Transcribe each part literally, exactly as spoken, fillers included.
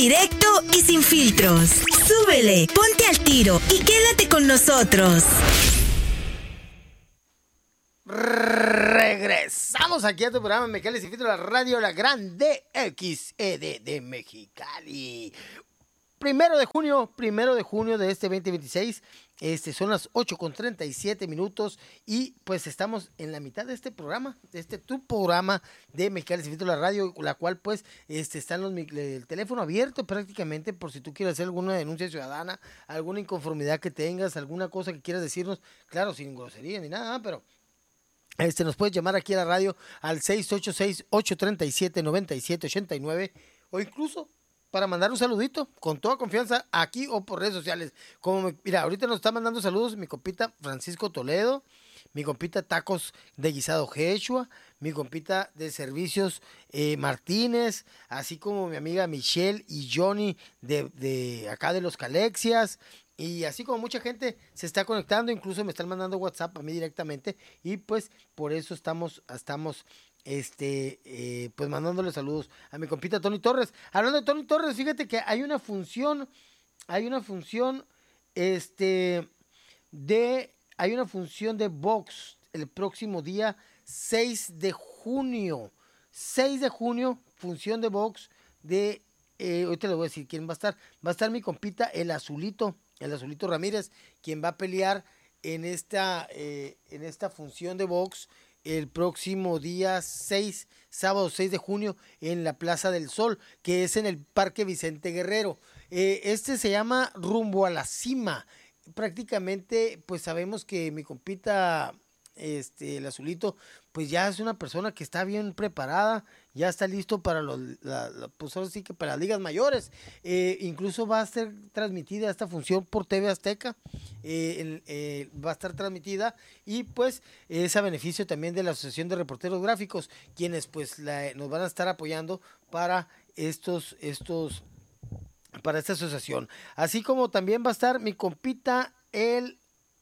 directo y sin filtros. Súbele, ponte al tiro y quédate con nosotros. Regresamos aquí a tu programa Mexicali Sin Filtro, la radio La Grande X E D de Mexicali. Primero de junio, primero de junio de este veinte veintiséis, este, son las ocho con treinta y siete minutos y pues estamos en la mitad de este programa, de este tu programa de Mexicali Sin Filtro, la radio, la cual pues este, está en los, el teléfono abierto prácticamente por si tú quieres hacer alguna denuncia ciudadana, alguna inconformidad que tengas, alguna cosa que quieras decirnos, claro, sin grosería ni nada, pero... Este, nos puedes llamar aquí a la radio al seis ocho seis, ocho tres siete, nueve siete ocho nueve o incluso para mandar un saludito con toda confianza aquí o por redes sociales. Como me, mira, ahorita nos está mandando saludos mi compita Francisco Toledo, mi compita Tacos de Guisado Jeshua, mi compita de Servicios eh, Martínez, así como mi amiga Michelle y Johnny de, de acá de Los Calexias. Y así como mucha gente se está conectando, incluso me están mandando WhatsApp a mí directamente y pues por eso estamos, estamos este, eh, pues mandándole saludos a mi compita Tony Torres. Hablando de Tony Torres, fíjate que hay una función, hay una función, este, de, hay una función de box el próximo día seis de junio, seis de junio, función de box de, eh, ahorita les voy a decir quién va a estar, va a estar mi compita El Azulito, el Azulito Ramírez, quien va a pelear en esta, eh, en esta función de box el próximo día seis, sábado seis de junio, en la Plaza del Sol, que es en el Parque Vicente Guerrero. Eh, este se llama Rumbo a la Cima. Prácticamente, pues sabemos que mi compita, este, el Azulito, pues ya es una persona que está bien preparada, ya está listo para los, la, la, pues ahora sí que para las ligas mayores. Eh, incluso va a ser transmitida esta función por T V Azteca, eh, el, eh, va a estar transmitida y pues es a beneficio también de la Asociación de Reporteros Gráficos, quienes pues la, nos van a estar apoyando para estos, estos, para esta asociación. Así como también va a estar mi compita el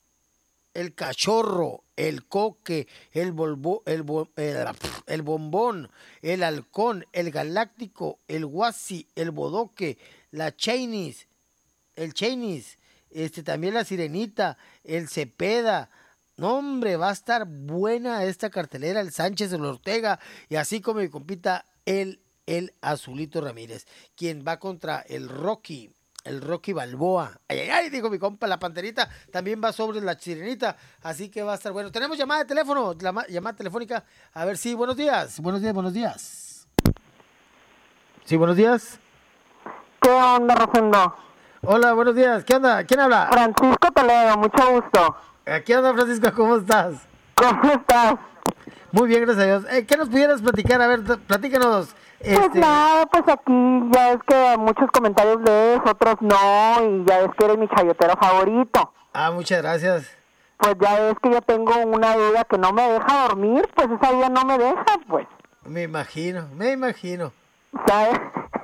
El Cachorro, el Coque, el, bolbo, el, bo, el, el Bombón, el Halcón, el Galáctico, el Guasi, el Bodoque, la Chainis, el Chainis, este, también la Sirenita, el Cepeda. No, hombre, va a estar buena esta cartelera, el Sánchez, el Ortega, y así como mi compita, el, el Azulito Ramírez, quien va contra el Rocky. El Rocky Balboa. Ay, ay, ay, dijo mi compa, la Panterita también va sobre la Sirenita, así que va a estar bueno. Tenemos llamada de teléfono, la, llamada telefónica. A ver, sí, buenos días. Buenos días, buenos días. Sí, buenos días. ¿Qué onda, Rosendo? Hola, buenos días. ¿Qué onda? ¿Quién habla? Francisco Toledo, mucho gusto. ¿Qué onda, Francisco? ¿Cómo estás? ¿Cómo estás? Muy bien, gracias a Dios. Eh, ¿Qué nos pudieras platicar? A ver, platícanos. Pues este... nada, pues aquí ya es que muchos comentarios lees, otros no, y ya es que eres mi chayotero favorito. Ah, muchas gracias. Pues ya es que yo tengo una duda que no me deja dormir, pues esa duda no me deja, pues. Me imagino, me imagino. ¿Sabes?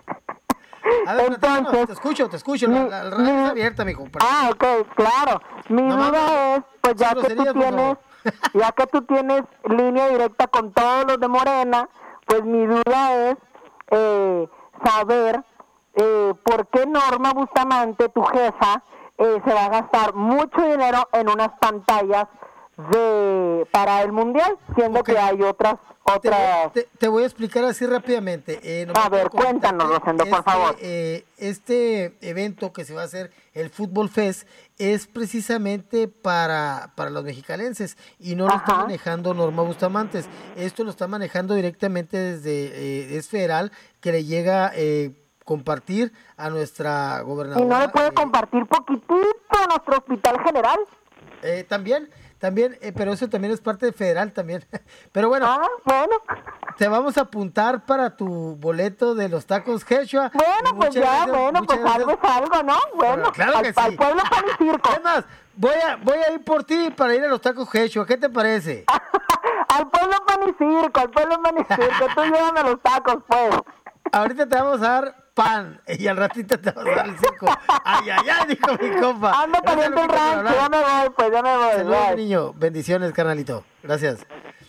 A ver, entonces, te escucho, te escucho, mi, la, la radio mi, está abierta, mi compadre. Ah, ok, claro. Mi no, duda no, es, pues ya que tú tienes, ya que tú tienes línea directa con todos los de Morena, pues mi duda es eh, saber eh, por qué Norma Bustamante, tu jefa, eh, se va a gastar mucho dinero en unas pantallas de para el mundial, siendo okay. que hay otras otras. Te, te, te voy a explicar así rápidamente. Eh, no a ver, cuéntanos, Rosendo, este, por favor. Eh, este evento que se va a hacer, el Fútbol Fest, es precisamente para, para los mexicalenses y no lo Ajá. está manejando Norma Bustamante. Esto lo está manejando directamente desde, eh, es federal, que le llega eh, compartir a nuestra gobernadora. ¿Y no le puede eh, compartir poquitito a nuestro hospital general? Eh, también, también, eh, pero eso también es parte de federal también. Pero bueno, ah, bueno, te vamos a apuntar para tu boleto de los tacos Jeshua. Bueno, pues ya, gracias, bueno, pues gracias. Algo es algo, ¿no? Bueno, pero claro al, que sí. al pueblo pan y circo. Además, voy a, voy a ir por ti para ir a los tacos Jeshua. ¿Qué te parece? Al pueblo pan y circo, al pueblo pan y circo. Tú llévame los tacos, pues. Ahorita te vamos a dar pan y al ratito te vamos a dar el circo. Ay, ay, ay, dijo mi compa. Ando poniendo el rancho, ya me voy, pues ya me voy. Saludos, niño. Bendiciones, carnalito. Gracias.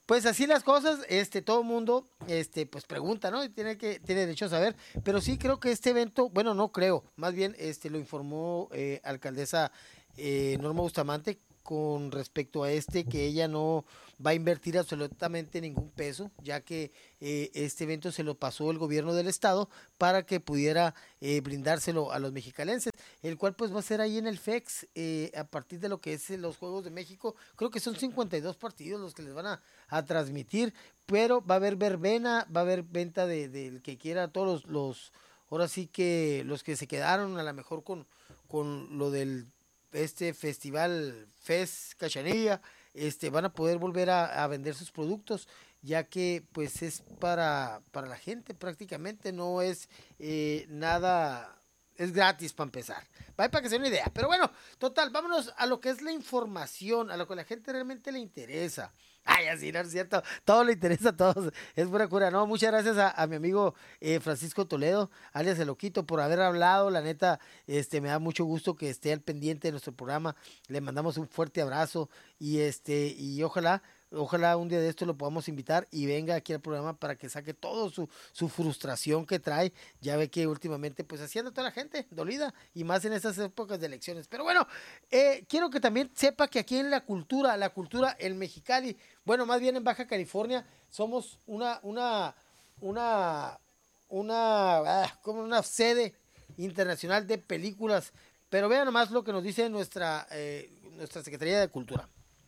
pues así las cosas, este, todo el mundo, este, pues pregunta, ¿no? Y tiene que, tiene derecho a saber, pero sí creo que este evento, bueno, no creo, más bien, este, lo informó eh, alcaldesa eh, Norma Bustamante con respecto a este, que ella no va a invertir absolutamente ningún peso, ya que eh, este evento se lo pasó el gobierno del estado para que pudiera eh, brindárselo a los mexicalenses, el cual pues va a ser ahí en el F E X, eh, a partir de lo que es los Juegos de México. Creo que son cincuenta y dos partidos los que les van a, a transmitir, pero va a haber verbena, va a haber venta de, del que quiera, todos los, los, ahora sí que los que se quedaron a lo mejor con, con lo del este festival Fest Cachanilla, este, van a poder volver a, a vender sus productos, ya que pues es para, para la gente prácticamente, no es eh, nada, es gratis para empezar, para que se den una idea. Pero bueno, total, vámonos a lo que es la información, a lo que a la gente realmente le interesa. Ay, así no es cierto, todo le interesa a todos, es buena cura, ¿no? Muchas gracias a, a mi amigo eh, Francisco Toledo, alias El Loquito, por haber hablado. La neta, este, me da mucho gusto que esté al pendiente de nuestro programa. Le mandamos un fuerte abrazo y este, y ojalá, ojalá un día de esto lo podamos invitar y venga aquí al programa para que saque todo su, su frustración que trae. Ya ve que últimamente pues así anda toda la gente dolida, y más en estas épocas de elecciones. Pero bueno, eh, quiero que también sepa que aquí en la cultura, la cultura en Mexicali, bueno, más bien en Baja California, somos una, una, una, una, ah, como una sede internacional de películas. Pero vean nomás lo que nos dice nuestra, eh, nuestra Secretaría de Cultura.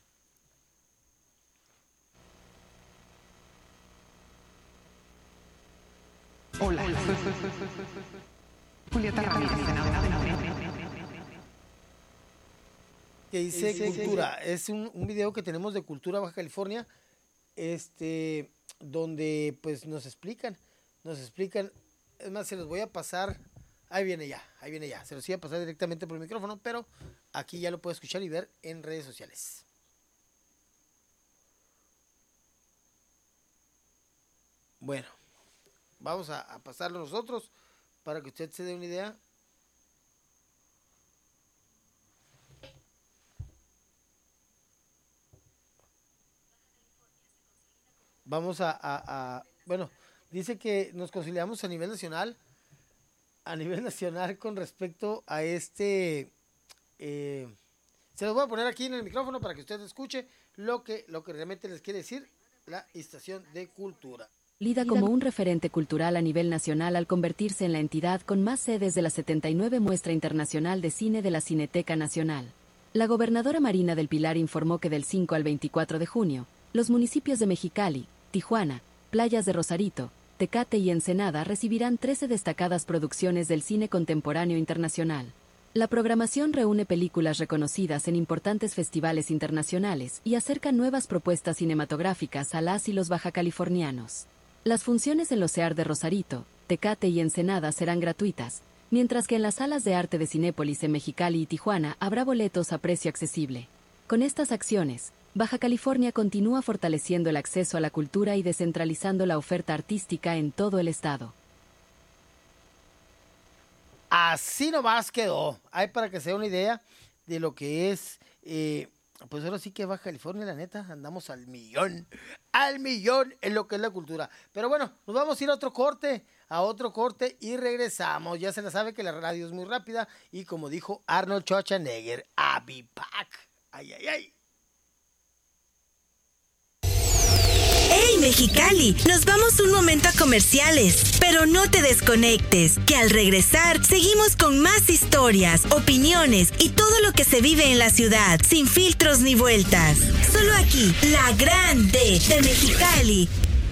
Hola, Julieta Ramírez. Que dice sí, Cultura, sí, sí. Es un, un video que tenemos de Cultura Baja California, este, donde pues nos explican, nos explican, es más, se los voy a pasar, ahí viene ya, ahí viene ya, se los iba a pasar directamente por el micrófono, pero aquí ya lo puedo escuchar y ver en redes sociales. Bueno, vamos a, a pasarlo nosotros para que usted se dé una idea. Vamos a, a, a, bueno, dice que nos conciliamos a nivel nacional, a nivel nacional con respecto a este, eh, se los voy a poner aquí en el micrófono para que usted escuche lo que, lo que realmente les quiere decir la Estación de Cultura. Lida como un referente cultural a nivel nacional al convertirse en la entidad con más sedes de la setenta y nueve Muestra Internacional de Cine de la Cineteca Nacional. La gobernadora Marina del Pilar informó que del cinco al veinticuatro de junio, los municipios de Mexicali, Tijuana, Playas de Rosarito, Tecate y Ensenada recibirán trece destacadas producciones del cine contemporáneo internacional. La programación reúne películas reconocidas en importantes festivales internacionales y acerca nuevas propuestas cinematográficas a las y los bajacalifornianos. Las funciones en los E A R de Rosarito, Tecate y Ensenada serán gratuitas, mientras que en las salas de arte de Cinépolis en Mexicali y Tijuana habrá boletos a precio accesible. Con estas acciones, Baja California continúa fortaleciendo el acceso a la cultura y descentralizando la oferta artística en todo el estado. Así nomás quedó. Hay para que se dé una idea de lo que es, eh, pues ahora sí que Baja California, la neta, andamos al millón, al millón en lo que es la cultura. Pero bueno, nos vamos a ir a otro corte, a otro corte y regresamos. Ya se la sabe que la radio es muy rápida y como dijo Arnold Schwarzenegger, I'll be back. Ay, ay, ay. ¡Hey, Mexicali! Nos vamos un momento a comerciales, pero no te desconectes, que al regresar seguimos con más historias, opiniones y todo lo que se vive en la ciudad, sin filtros ni vueltas. Solo aquí, La Grande de Mexicali.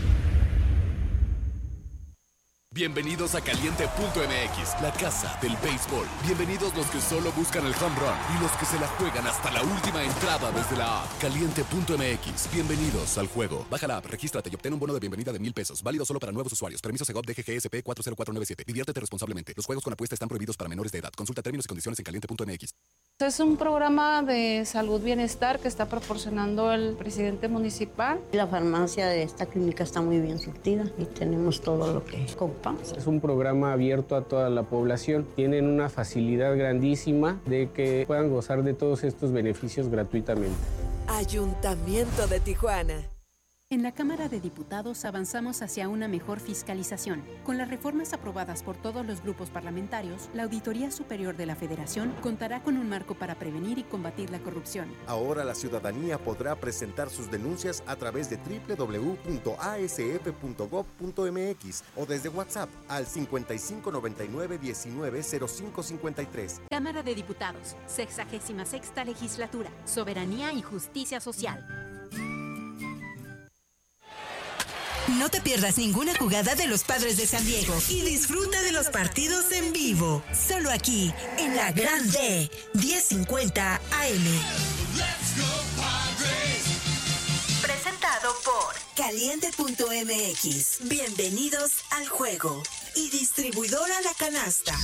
Bienvenidos a Caliente punto M X, la casa del béisbol. Bienvenidos los que solo buscan el home run y los que se la juegan hasta la última entrada desde la app. Caliente punto M X, bienvenidos al juego. Baja la app, regístrate y obtén un bono de bienvenida de mil pesos. Válido solo para nuevos usuarios. Permiso Segov D G G S P cuatro cero cuatro nueve siete. Diviértete responsablemente. Los juegos con apuesta están prohibidos para menores de edad. Consulta términos y condiciones en Caliente punto M X. Es un programa de salud bienestar que está proporcionando el presidente municipal. La farmacia de esta clínica está muy bien surtida y tenemos todo lo que ocupamos. Es un programa abierto a toda la población. Tienen una facilidad grandísima de que puedan gozar de todos estos beneficios gratuitamente. Ayuntamiento de Tijuana. En la Cámara de Diputados avanzamos hacia una mejor fiscalización. Con las reformas aprobadas por todos los grupos parlamentarios, la Auditoría Superior de la Federación contará con un marco para prevenir y combatir la corrupción. Ahora la ciudadanía podrá presentar sus denuncias a través de doble u doble u doble u punto a s f punto gob punto m x o desde WhatsApp al cincuenta y cinco noventa y nueve diecinueve cero cinco cincuenta y tres. Cámara de Diputados, sexagésima sexta Legislatura, Soberanía y Justicia Social. No te pierdas ninguna jugada de los Padres de San Diego y disfruta de los partidos en vivo. Solo aquí, en la Gran D, diez cincuenta A M. Presentado por Caliente punto m x. Bienvenidos al juego. Y distribuidora La Canasta.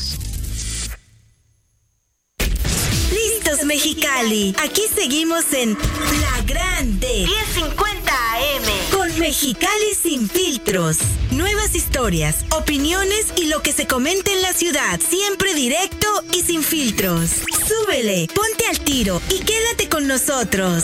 ¡Listos, Mexicali! Aquí seguimos en La Grande diez cincuenta A M con Mexicali sin filtros. Nuevas historias, opiniones y lo que se comenta en la ciudad. Siempre directo y sin filtros. Súbele, ponte al tiro y quédate con nosotros.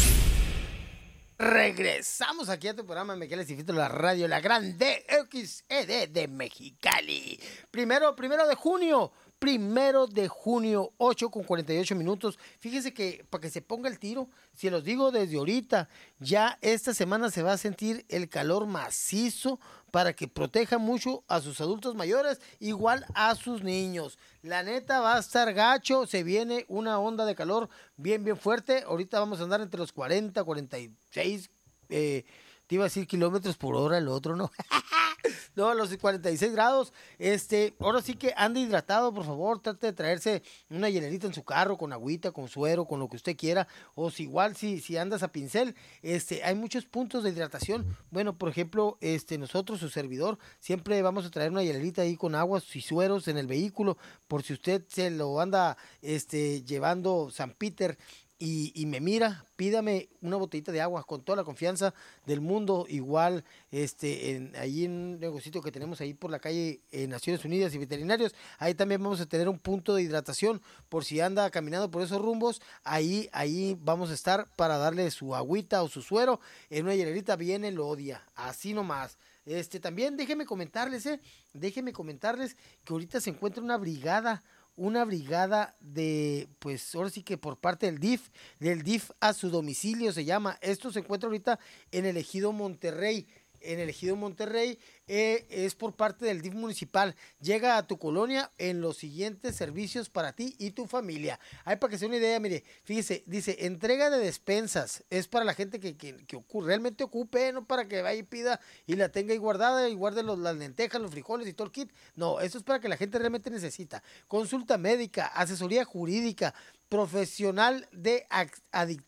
Regresamos aquí a tu programa Mexicali sin filtros, la radio, la Grande X E D de Mexicali. Primero, primero de junio. Primero de junio, ocho con cuarenta y ocho minutos. Fíjense que para que se ponga el tiro, si los digo desde ahorita, ya esta semana se va a sentir el calor macizo para que proteja mucho a sus adultos mayores, igual a sus niños. La neta va a estar gacho, se viene una onda de calor bien, bien fuerte. Ahorita vamos a andar entre los cuarenta, cuarenta y seis, eh, te iba a decir kilómetros por hora, el otro, ¿no? No, los cuarenta y seis grados. Este, ahora sí que ande hidratado, por favor. Trate de traerse una hielerita en su carro, con agüita, con suero, con lo que usted quiera. O si igual, si, si andas a pincel, este, hay muchos puntos de hidratación. Bueno, por ejemplo, este, nosotros, su servidor, siempre vamos a traer una hielerita ahí con aguas y sueros en el vehículo, por si usted se lo anda este, llevando San Peter. Y, y me mira, pídame una botellita de agua con toda la confianza del mundo. Igual, este, en, ahí en un negocito que tenemos ahí por la calle eh, Naciones Unidas y Veterinarios, ahí también vamos a tener un punto de hidratación por si anda caminando por esos rumbos. Ahí, ahí vamos a estar para darle su agüita o su suero en una hielerita bien elodia, así nomás. Este, también déjenme comentarles, eh, déjenme comentarles que ahorita se encuentra una brigada, una brigada de, pues ahora sí que por parte del D I F, del D I F a su domicilio se llama. Esto se encuentra ahorita en el Ejido Monterrey. En el Ejido Monterrey eh, es por parte del D I F municipal. Llega a tu colonia en los siguientes servicios para ti y tu familia. Ahí para que se dé una idea, mire, fíjese, dice, entrega de despensas. Es para la gente que, que, que ocu- realmente ocupe, no para que vaya y pida y la tenga ahí guardada y guarde los, las lentejas, los frijoles y todo el kit. No, eso es para que la gente realmente necesita. Consulta médica, asesoría jurídica, profesional de adicción.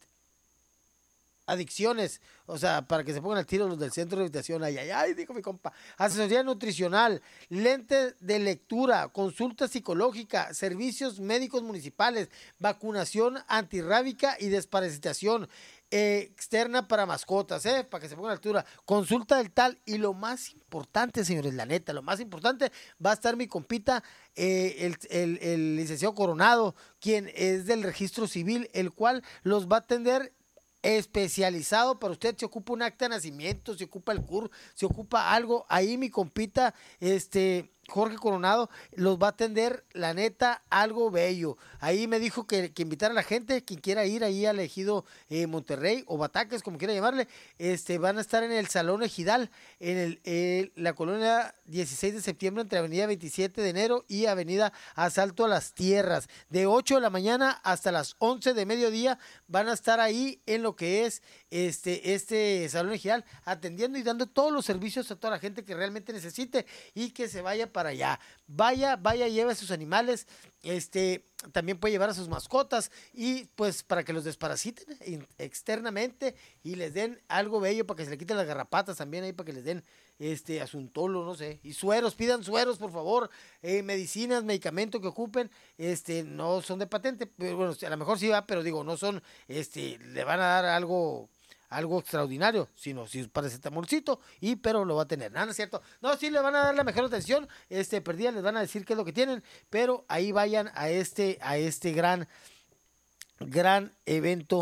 Adicciones, o sea, para que se pongan al tiro los del centro de rehabilitación, ay, ay, ay, dijo mi compa, asesoría nutricional, lente de lectura, consulta psicológica, servicios médicos municipales, vacunación antirrábica y desparasitación eh, externa para mascotas, eh, para que se pongan a la altura, consulta del tal, y lo más importante, señores, la neta, lo más importante, va a estar mi compita, eh, el, el, el licenciado Coronado, quien es del registro civil, el cual los va a atender especializado para usted. Se ocupa un acta de nacimiento, se ocupa el C U R, se ocupa algo, ahí mi compita este Jorge Coronado los va a atender, la neta, algo bello. Ahí me dijo que, que invitar a la gente, quien quiera ir ahí al Ejido eh, Monterrey o Bataques, como quiera llamarle, este van a estar en el Salón Ejidal, en el, eh, la colonia dieciséis de septiembre, entre avenida veintisiete de enero y avenida Asalto a las Tierras. De ocho de la mañana hasta las once de mediodía van a estar ahí en lo que es este, este Salón Ejidal, atendiendo y dando todos los servicios a toda la gente que realmente necesite y que se vaya para allá. Vaya, vaya, lleve a sus animales, este, también puede llevar a sus mascotas y pues para que los desparasiten externamente y les den algo bello para que se le quiten las garrapatas también ahí, para que les den este asuntolo, no sé, y sueros, pidan sueros por favor, eh, medicinas, medicamentos que ocupen, este, no son de patente, pero bueno, a lo mejor sí va, pero digo, no son, este, le van a dar algo algo extraordinario, sino si parece tamolcito, y pero lo va a tener, nada, ¿no es cierto? No, sí le van a dar la mejor atención, este, perdida, les van a decir qué es lo que tienen, pero ahí vayan a este, a este gran, gran evento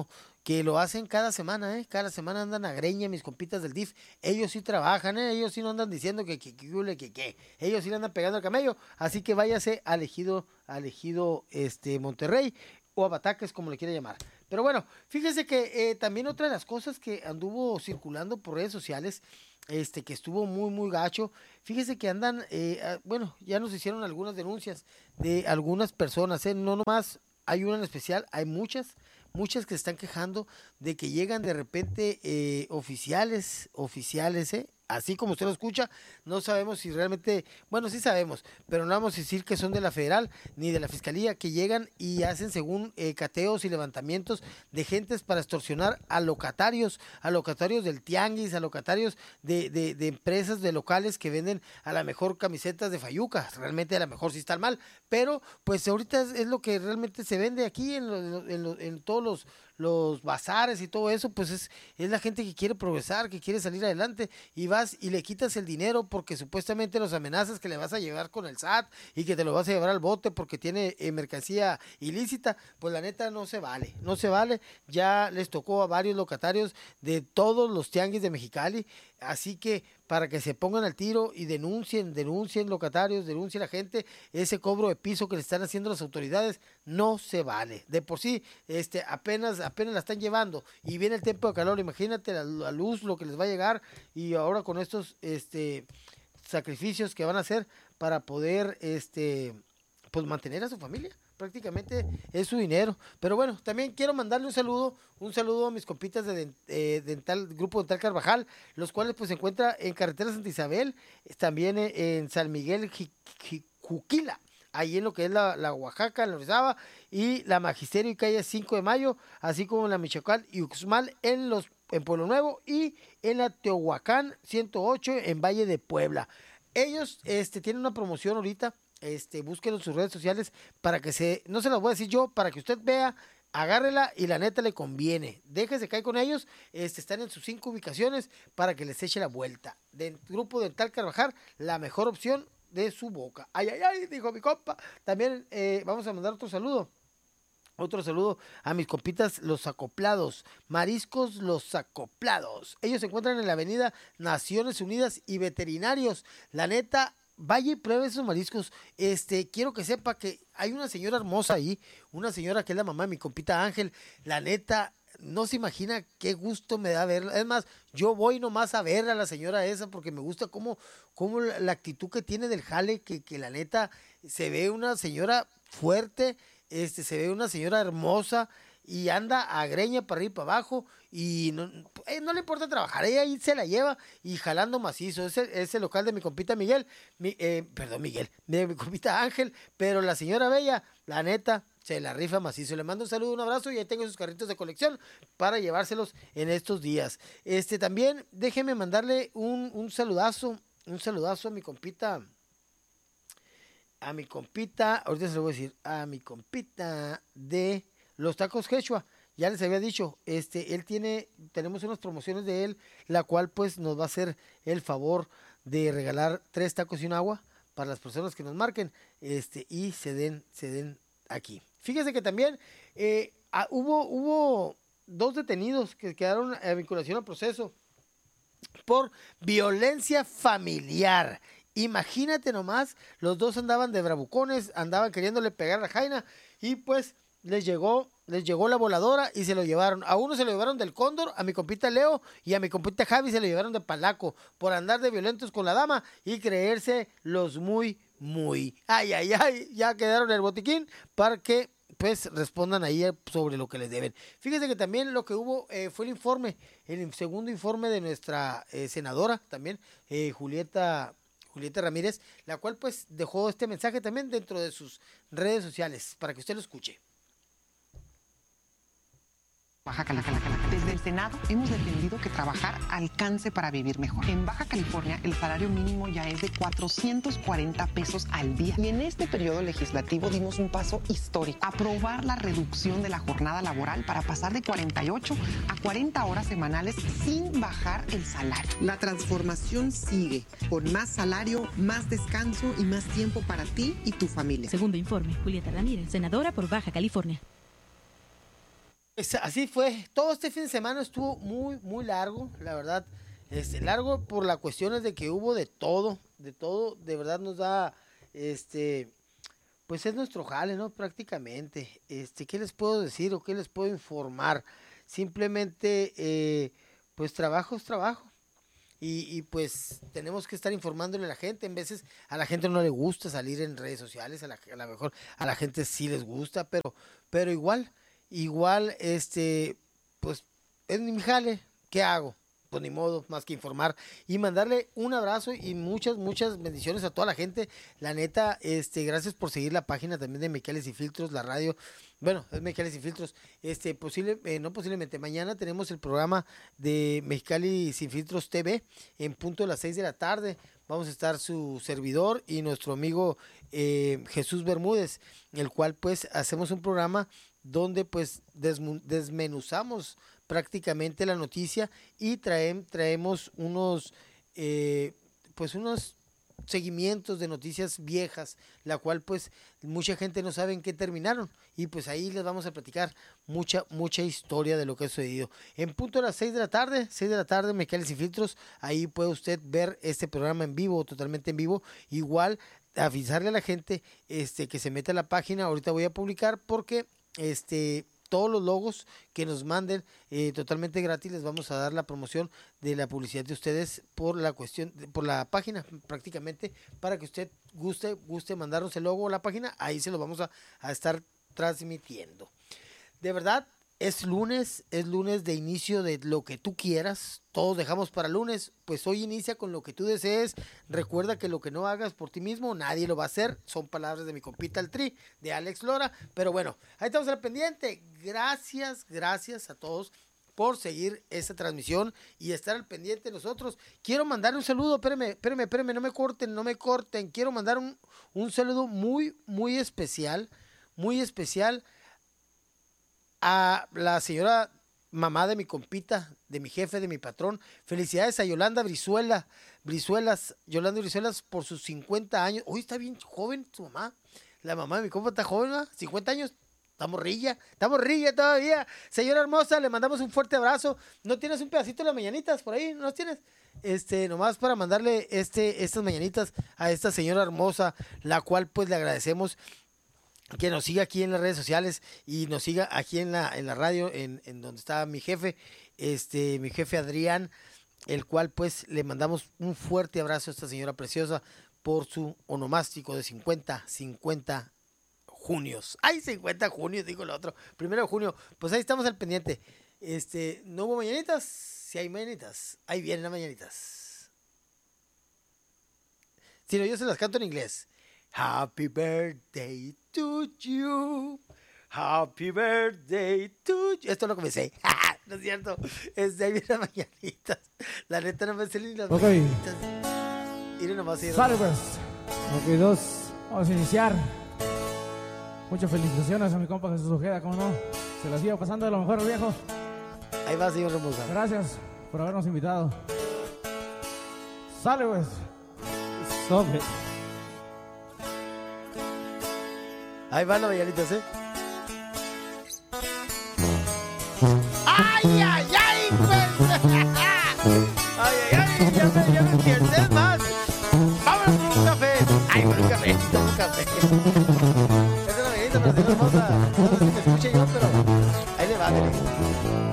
que lo hacen cada semana, ¿eh? Cada semana andan a greña mis compitas del D I F. Ellos sí trabajan, ¿eh? Ellos sí no andan diciendo que que que que que. Ellos sí le andan pegando al camello. Así que váyase al Ejido, al Ejido este, Monterrey o a Bataques, como le quiera llamar. Pero bueno, fíjese que eh, también otra de las cosas que anduvo circulando por redes sociales, este, que estuvo muy, muy gacho, fíjese que andan, eh, bueno, ya nos hicieron algunas denuncias de algunas personas, ¿eh? No nomás hay una en especial, hay muchas, muchas que se están quejando de que llegan de repente eh, oficiales, oficiales, ¿eh? Así como usted lo escucha, no sabemos si realmente, bueno, sí sabemos, pero no vamos a decir que son de la federal ni de la fiscalía, que llegan y hacen según eh, cateos y levantamientos de gentes para extorsionar a locatarios, a locatarios del tianguis, a locatarios de, de, de empresas, de locales que venden a la mejor camisetas de Fayuca. Realmente a la mejor sí están mal, pero pues ahorita es, es lo que realmente se vende aquí en, lo, en, lo, en todos los los bazares y todo eso, pues es, es la gente que quiere progresar, que quiere salir adelante, y vas y le quitas el dinero porque supuestamente los amenazas que le vas a llevar con el S A T y que te lo vas a llevar al bote porque tiene eh, mercancía ilícita. Pues la neta no se vale, no se vale. Ya les tocó a varios locatarios de todos los tianguis de Mexicali, así que para que se pongan al tiro y denuncien, denuncien locatarios, denuncien a la gente, ese cobro de piso que le están haciendo las autoridades no se vale. De por sí, este, apenas, apenas la están llevando y viene el tiempo de calor, imagínate la, la luz, lo que les va a llegar, y ahora con estos este, sacrificios que van a hacer para poder este, pues mantener a su familia. Prácticamente es su dinero. Pero bueno, también quiero mandarle un saludo, un saludo a mis compitas de eh, dental, Grupo Dental Carvajal, los cuales pues se encuentra en Carretera Santa Isabel, también en San Miguel Juquila, ahí en lo que es la, la Oaxaca, la Orizaba, y la Magisterio y calle cinco de mayo, así como en la Michoacán y Uxmal en los en Pueblo Nuevo, y en la Teohuacán ciento ocho en Valle de Puebla. Ellos este, tienen una promoción ahorita. Este, búsquenlo en sus redes sociales para que se, no se las voy a decir yo, para que usted vea, agárrela y la neta le conviene. Déjese caer con ellos, este, están en sus cinco ubicaciones para que les eche la vuelta. De Grupo Dental Carvajal, la mejor opción de su boca. Ay, ay, ay, dijo mi compa. También eh, vamos a mandar otro saludo. Otro saludo a mis compitas Los Acoplados, Mariscos Los Acoplados. Ellos se encuentran en la avenida Naciones Unidas y Veterinarios. La neta, vaya y pruebe esos mariscos. Este, quiero que sepa que hay una señora hermosa ahí, una señora que es la mamá de mi compita Ángel. La neta, no se imagina qué gusto me da verla. Es más, yo voy nomás a ver a la señora esa porque me gusta cómo, cómo la, la actitud que tiene del jale, que, que la neta se ve una señora fuerte, este, se ve una señora hermosa y anda a greña para arriba y para abajo, y no, eh, no le importa trabajar, ella ahí se la lleva y jalando macizo. Es el, es el local de mi compita Miguel, mi, eh, perdón Miguel, de mi compita Ángel, pero la señora Bella, la neta, se la rifa macizo. Le mando un saludo, un abrazo, y ahí tengo sus carritos de colección para llevárselos en estos días. Este, también déjeme mandarle un, un saludazo, un saludazo a mi compita, a mi compita, ahorita se lo voy a decir, a mi compita de Los Tacos Quechua. Ya les había dicho, este, él tiene, tenemos unas promociones de él, la cual pues nos va a hacer el favor de regalar tres tacos y un agua para las personas que nos marquen, este, y se den, se den aquí. Fíjese que también eh, ah, hubo, hubo dos detenidos que quedaron a vinculación al proceso por violencia familiar. Imagínate nomás, los dos andaban de bravucones, andaban queriéndole pegar a Jaina, y pues les llegó, les llegó la voladora y se lo llevaron. A uno se lo llevaron del Cóndor, a mi compita Leo, y a mi compita Javi se lo llevaron de Palaco por andar de violentos con la dama y creerse los muy, muy. Ay, ay, ay, ya quedaron en el botiquín para que pues respondan ahí sobre lo que les deben. Fíjense que también lo que hubo eh, fue el informe, el segundo informe de nuestra eh, senadora también, eh, Julieta Julieta Ramírez, la cual pues dejó este mensaje también dentro de sus redes sociales para que usted lo escuche. Baja California. Desde el Senado hemos defendido que trabajar alcance para vivir mejor. En Baja California el salario mínimo ya es de cuatrocientos cuarenta pesos al día. Y en este periodo legislativo dimos un paso histórico. Aprobar la reducción de la jornada laboral para pasar de cuarenta y ocho a cuarenta horas semanales sin bajar el salario. La transformación sigue, con más salario, más descanso y más tiempo para ti y tu familia. Segundo informe, Julieta Ramírez, senadora por Baja California. Pues así fue. Todo este fin de semana estuvo muy, muy largo, la verdad. Este, largo por las cuestiones de que hubo de todo, de todo. De verdad nos da, este, pues es nuestro jale, ¿no? Prácticamente. Este, ¿qué les puedo decir o qué les puedo informar? Simplemente, eh, pues trabajo es trabajo. Y, y pues tenemos que estar informándole a la gente. En veces a la gente no le gusta salir en redes sociales, a la, a la mejor a la gente sí les gusta, pero, pero igual, igual, este, pues es mi jale. ¿Qué hago? Pues ni modo, más que informar y mandarle un abrazo y muchas, muchas bendiciones a toda la gente. La neta, este, gracias por seguir la página también de Mexicali Sin Filtros, la radio. Bueno, es Mexicali Sin Filtros. Este, posible, eh, no posiblemente, mañana tenemos el programa de Mexicali Sin Filtros T V en punto de las seis de la tarde. Vamos a estar su servidor y nuestro amigo eh, Jesús Bermúdez, el cual pues hacemos un programa donde pues desmu- desmenuzamos prácticamente la noticia y traem, traemos unos eh, pues unos seguimientos de noticias viejas, la cual pues mucha gente no sabe en qué terminaron y pues ahí les vamos a platicar mucha mucha historia de lo que ha sucedido. En punto de las seis de la tarde, seis de la tarde, Mexicali Sin Filtros, ahí puede usted ver este programa en vivo, totalmente en vivo. Igual avisarle a la gente este que se meta a la página, ahorita voy a publicar porque este todos los logos que nos manden eh, totalmente gratis les vamos a dar la promoción de la publicidad de ustedes por la cuestión, por la página prácticamente, para que usted guste, guste mandarnos el logo a la página, ahí se lo vamos a, a estar transmitiendo. De verdad, es lunes, es lunes de inicio de lo que tú quieras, todos dejamos para lunes, pues hoy inicia con lo que tú desees. Recuerda que lo que no hagas por ti mismo, nadie lo va a hacer, son palabras de mi compita el Tri, de Alex Lora, pero bueno, ahí estamos al pendiente. Gracias, gracias a todos por seguir esta transmisión y estar al pendiente de nosotros. Quiero mandar un saludo, espérenme, espérenme, espérenme, no me corten, no me corten, quiero mandar un, un saludo muy, muy especial, muy especial a la señora mamá de mi compita, de mi jefe, de mi patrón. Felicidades a Yolanda Brizuela, Brizuelas, Yolanda Brizuelas por sus cincuenta años. Uy, está bien joven su mamá. La mamá de mi compa está joven, ¿no? cincuenta años. Está morrilla, está morrilla todavía. Señora hermosa, le mandamos un fuerte abrazo. ¿No tienes un pedacito de las mañanitas por ahí? ¿No las tienes? Este, nomás para mandarle este, estas mañanitas a esta señora hermosa, la cual pues le agradecemos que nos siga aquí en las redes sociales y nos siga aquí en la, en la radio, en, en donde está mi jefe, este, mi jefe Adrián, el cual pues le mandamos un fuerte abrazo a esta señora preciosa por su onomástico de cincuenta, cincuenta junios. ¡Ay, cincuenta junios! Digo el otro. Primero de junio. Pues ahí estamos al pendiente. Este, ¿no hubo mañanitas? Sí hay mañanitas. Ahí vienen las mañanitas. Si no, yo se las canto en inglés. Happy birthday to you. Happy birthday to you. Esto lo comencé. No es cierto. Es de ahí vienen las mañanitas. La neta no me sé ni las okay. mañanitas. Miren nomás. Sale pues. Ok, dos. Vamos a iniciar. Muchas felicitaciones a mi compa Jesús Ojeda, ¿cómo no? Se la siga pasando de lo mejor, viejo. Ahí va, señor Remosa. Gracias por habernos invitado. Sale pues. Sobre. Ahí van las mañanitas, ¿eh? ¡Ay, ay, ay! Pues. ¡Ay, ay, ay! Ya me, ya me entiendes más. ¡Vámonos por un café! ¡Ay, por un café! ¡Un café!